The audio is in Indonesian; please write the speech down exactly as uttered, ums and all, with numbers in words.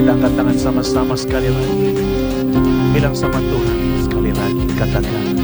kita angkat tangan sama-sama sekali lagi. Bilang sama Tuhan sekali lagi, katakan,